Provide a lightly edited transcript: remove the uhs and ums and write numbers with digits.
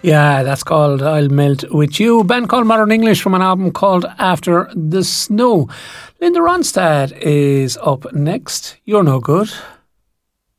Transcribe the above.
Yeah, that's called I'll Melt With You. Band called Modern English from an album called After the Snow. Linda Ronstadt is up next. You're no good.